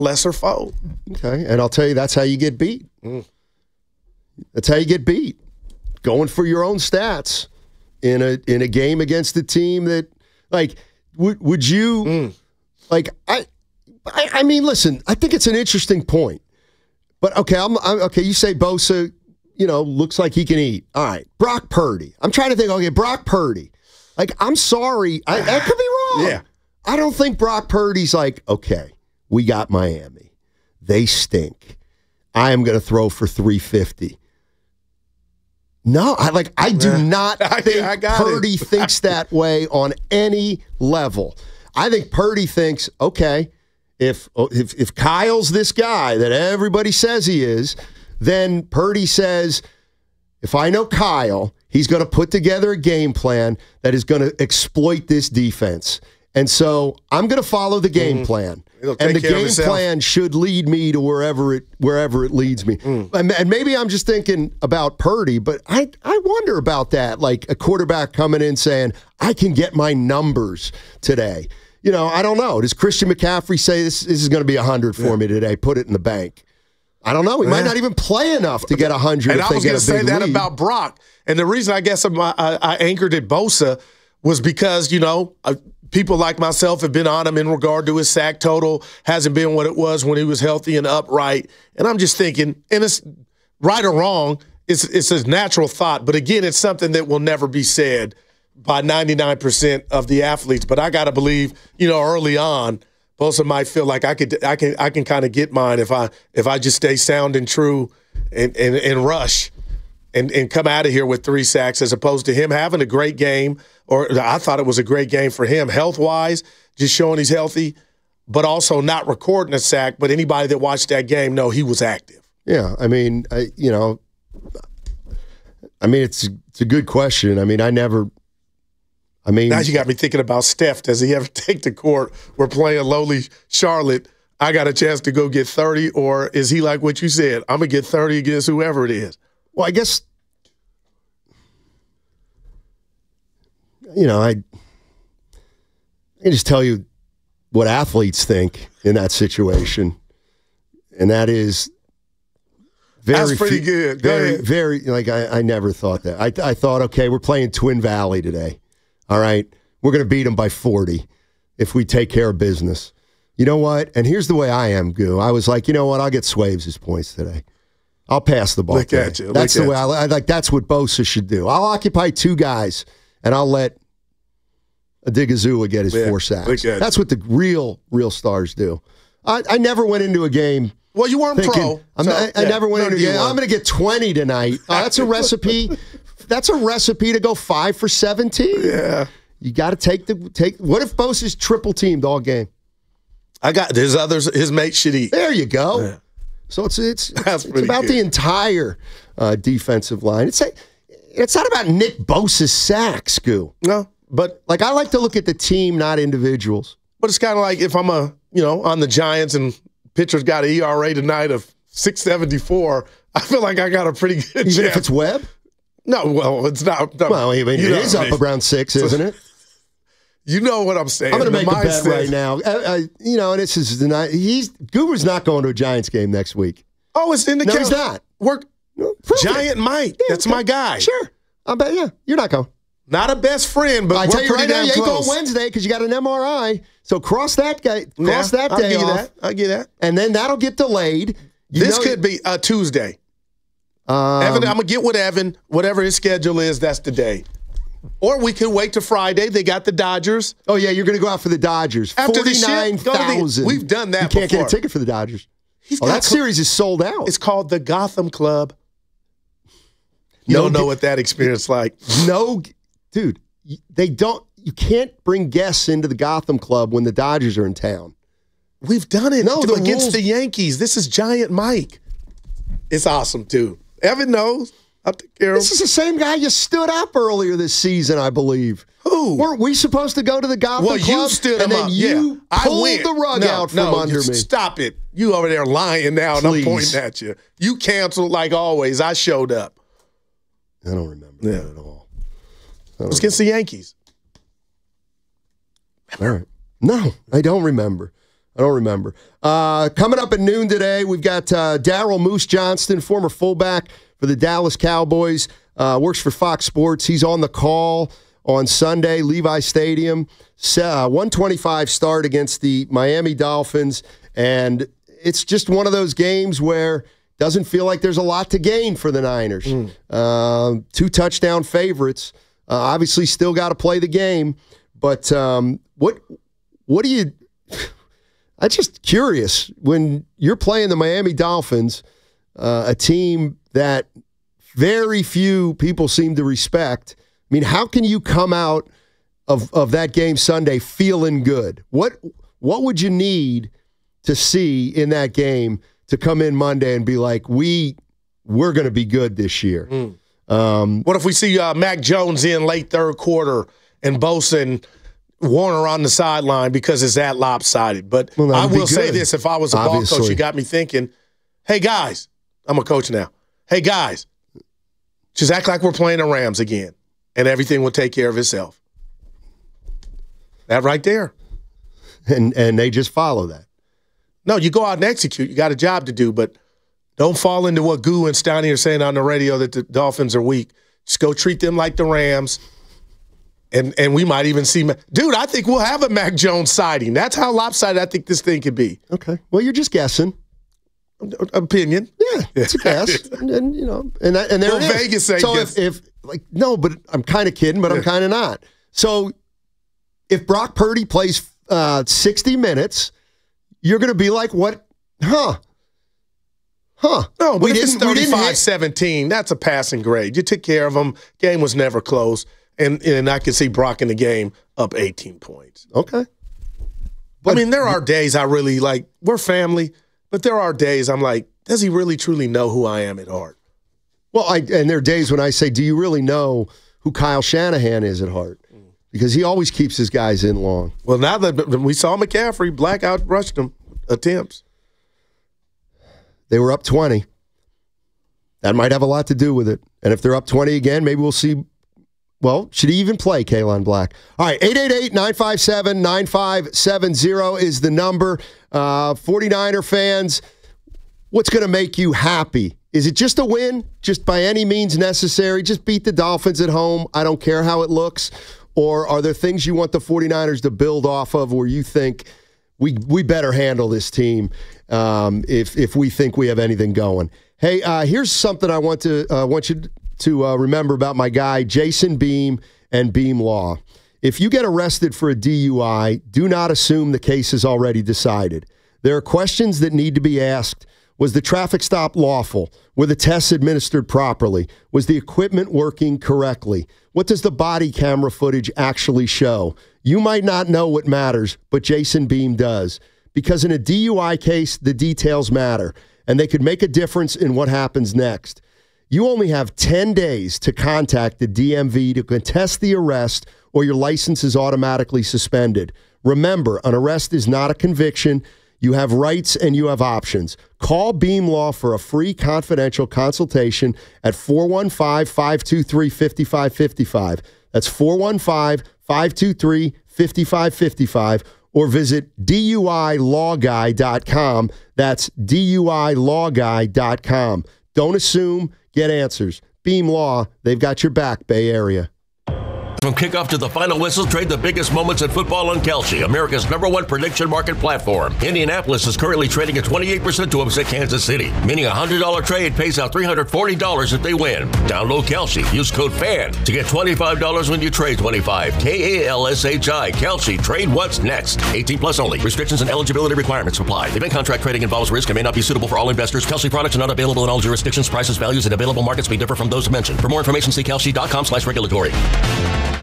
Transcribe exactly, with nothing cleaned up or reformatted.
lesser foe. Okay, and I'll tell you, that's how you get beat. Mm. That's how you get beat. Going for your own stats in a in a game against a team that, like, would would you, Mm. like, I, I, I mean, listen, I think it's an interesting point. But, okay, I'm, I'm okay, you say Bosa, you know, looks like he can eat. All right, Brock Purdy. I'm trying to think, okay, Brock Purdy. Like, I'm sorry, I, I could be wrong. Yeah. I don't think Brock Purdy's like, okay, we got Miami. They stink. I am going to throw for three fifty. No, I like. I do not I- think I got Purdy it. thinks that way on any level. I think Purdy thinks, okay, if if if Kyle's this guy that everybody says he is, then Purdy says, if I know Kyle, he's going to put together a game plan that is going to exploit this defense. And so I'm going to follow the game Mm-hmm. plan. It'll And take the care of game itself. plan should lead me to wherever it wherever it leads me. Mm. And, and maybe I'm just thinking about Purdy, but I, I wonder about that. Like a quarterback coming in saying, I can get my numbers today. You know, I don't know. Does Christian McCaffrey say this, this is going to be one hundred for Yeah. me today? Put it in the bank. I don't know. He might Yeah. not even play enough to get one hundred And if I they was get going a to say big that lead. about Brock. And the reason I guess I'm, I, I anchored at Bosa was because, you know, uh, people like myself have been on him in regard to his sack total. Hasn't been what it was when he was healthy and upright. And I'm just thinking, and it's right or wrong, it's, it's a natural thought. But again, it's something that will never be said by ninety-nine percent of the athletes. But I got to believe, you know, early on, Bosa might feel like I could, I can, I can kind of get mine if I, if I just stay sound and true and and, and rush. And, and come out of here with three sacks as opposed to him having a great game, or I thought it was a great game for him health-wise, just showing he's healthy, but also not recording a sack. But anybody that watched that game, know he was active. Yeah, I mean, I, you know, I mean, it's it's a good question. I mean, I never, I mean. Now you got me thinking about Steph. Does he ever take the court? We're playing lowly Charlotte. I got a chance to go get thirty, or is he like what you said? I'm going to get thirty against whoever it is. Well, I guess, you know, I, I can just tell you what athletes think in that situation, and that is very That's pretty few- good. Go very, ahead. very, like, I, I never thought that. I, I thought, okay, we're playing Twin Valley today. All right, we're going to beat them by forty if we take care of business. You know what? And here's the way I am, Goo. I was like, you know what? I'll get Swaves' points today. I'll pass the ball. Look today. at you. That's Look the way at I, I like. That's what Bosa should do. I'll occupy two guys, and I'll let Adigazula get his Yeah, four sacks. look at That's what the real, real stars do. I, I never went into a game Well, you weren't thinking. pro. I'm, so, I, I yeah, never went none into of a you game. were. I'm going to get twenty tonight. Oh, that's a recipe. That's a recipe to go five for seventeen. Yeah. You got to take the take. What if Bosa's triple teamed all game? I got his others. His mates should eat. There you go. Yeah. So it's it's That's it's pretty about good. the entire uh, defensive line. It's a, it's not about Nick Bosa's sacks, Goo. No, but Like, I like to look at the team, not individuals. but it's kind of like if I'm a you know on the Giants and pitcher's got an E R A tonight of six seventy-four, I feel like I got a pretty good Even chance. if it's Webb. No, well, it's not. No, Well, I mean, you it know is what I up mean. around six, isn't it? You know what I'm saying. I'm going to The make a bet mindset- right now. Uh, uh, you know, and this is the night. He's Goober's not going to a Giants game next week. Oh, it's in the No, count. he's not. Work. No, prove it. Giant Mike. Yeah, That's okay. my guy. Sure, I bet. Yeah, you're not going. Not a best friend, but I we're tell you pretty right now, damn you ain't close. going Wednesday because you got an M R I. So cross that guy, cross Yeah, that I'll day give you off, that. I'll give you that. and then that'll get delayed. You This know- could be a Tuesday. Um, Evan, I'm gonna get with Evan. Whatever his schedule is, that's the day. Or we could wait to Friday. They got the Dodgers. oh yeah, you're going to go out for the Dodgers. After the shit, Forty-nine go to the- thousand. we've done that You can't before. get a ticket for the Dodgers. He's Oh, got that cl- series is sold out. It's called the Gotham Club. You No don't know g- what that experience like. No, dude, y- they don't. You can't bring guests into the Gotham Club when the Dodgers are in town. We've done it No, the against rules- the Yankees. This is Giant Mike. It's awesome too. Evan knows. I'll take care of This him. is the same guy you stood up earlier this season, I believe. Who? Weren't we supposed to go to the Gotham Well, Club? you stood and him then up. you yeah. I pulled went. the rug no, out from no, under you- me. Stop it. You over there lying now, and I'm Please. pointing at you. You canceled like always. I showed up. I don't remember Yeah. that at all. It was against the Yankees. All right. No, I don't remember. I don't remember. Uh, coming up at noon today, we've got uh, Daryl Moose Johnston, former fullback for the Dallas Cowboys, uh, works for Fox Sports. He's on the call on Sunday, Levi Stadium, uh, one twenty-five start against the Miami Dolphins, and it's just one of those games where doesn't feel like there's a lot to gain for the Niners. Mm. Uh, two touchdown favorites. Uh, obviously, still got to play the game, but um, what what do you? I'm just curious when you're playing the Miami Dolphins, uh, a team that very few people seem to respect. I mean, how can you come out of of that game Sunday feeling good? What what would you need to see in that game to come in Monday and be like, we we're going to be good this year? Mm. Um, what if we see uh, Mac Jones in late third quarter and Bosa and Warner on the sideline because it's that lopsided? But well, I will say this: if I was a Obviously. ball coach, you got me thinking, "Hey guys, I'm a coach now. Hey guys, just act like we're playing the Rams again, and everything will take care of itself." That right there, and and they just follow that. No, you go out and execute. You got a job to do, but don't fall into what Goo and Steiny are saying on the radio that the Dolphins are weak. Just go treat them like the Rams, and and we might even see – dude, I think we'll have a Mac Jones sighting. That's how lopsided I think this thing could be. Okay. Well, you're just guessing. Opinion. Yeah, it's a guess. and, and, you know, and, that, and there well, it is. Vegas ain't so if, if – like, no, but I'm kind of kidding, but I'm kind of not. So if Brock Purdy plays uh, sixty minutes, you're going to be like, what? Huh. Huh. No, but we if it's thirty-five seventeen, that's a passing grade. You took care of them. Game was never close. And and I can see Brock in the game up eighteen points. Okay. But, I mean, there are days I really, like, we're family, but there are days I'm like, does he really truly know who I am at heart? Well, I and there are days when I say, do you really know who Kyle Shanahan is at heart? Because he always keeps his guys in long. Well, now that we saw McCaffrey, blackout rushed him attempts. They were up twenty. That might have a lot to do with it. And if they're up twenty again, maybe we'll see. Well, should he even play Kalen Black? All right, eight eight eight, nine five seven, nine five seven zero is the number. Uh, 49er fans, what's going to make you happy? Is it just a win, just by any means necessary? Just beat the Dolphins at home. I don't care how it looks. Or are there things you want the 49ers to build off of where you think we we better handle this team um, if if we think we have anything going? Hey, uh, here's something I want to uh, want you to uh, remember about my guy, Jason Beam and Beam Law. If you get arrested for a D U I, do not assume the case is already decided. There are questions that need to be asked. Was the traffic stop lawful? Were the tests administered properly? Was the equipment working correctly? What does the body camera footage actually show? You might not know what matters, but Jason Beam does. Because in a D U I case, the details matter, and they could make a difference in what happens next. You only have ten days to contact the D M V to contest the arrest, or your license is automatically suspended. Remember, an arrest is not a conviction. You have rights and you have options. Call Beam Law for a free confidential consultation at four one five, five two three, five five five five. That's four one five, five two three, five five five five. Or visit D U I law guy dot com. That's D U I law guy dot com. Don't assume, get answers. Beam Law, they've got your back, Bay Area. From kickoff to the final whistle, trade the biggest moments in football on Kalshi, America's number one prediction market platform. Indianapolis is currently trading at twenty-eight percent to upset Kansas City, meaning a one hundred dollars trade pays out three hundred forty dollars if they win. Download Kalshi. Use code FAN to get twenty-five dollars when you trade twenty-five. K A L S H I. Kalshi. Trade what's next. eighteen plus only. Restrictions and eligibility requirements apply. Event contract trading involves risk and may not be suitable for all investors. Kalshi products are not available in all jurisdictions. Prices, values, and available markets may differ from those mentioned. For more information, see Kalshi dot com slash regulatory.